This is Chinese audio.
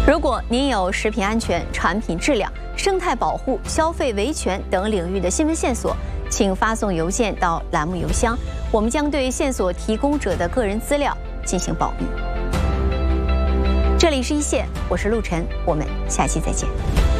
如果您有食品安全、产品质量、生态保护、消费维权等领域的新闻线索，请发送邮件到栏目邮箱，我们将对线索提供者的个人资料进行保密。这里是一线，我是陆晨，我们下期再见。